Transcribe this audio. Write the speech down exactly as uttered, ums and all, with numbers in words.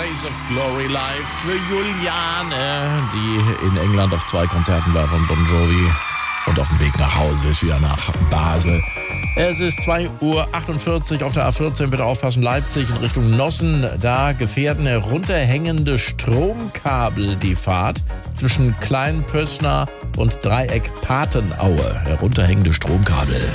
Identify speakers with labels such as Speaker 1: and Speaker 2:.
Speaker 1: Place of Glory live für Juliane, die in England auf zwei Konzerten war von Bon Jovi und auf dem Weg nach Hause ist, wieder nach Basel. Es ist zwei Uhr achtundvierzig auf der A vierzehn, bitte aufpassen, Leipzig in Richtung Nossen. Da gefährden herunterhängende Stromkabel die Fahrt zwischen Kleinpößner und Dreieck Patenaue. Herunterhängende Stromkabel.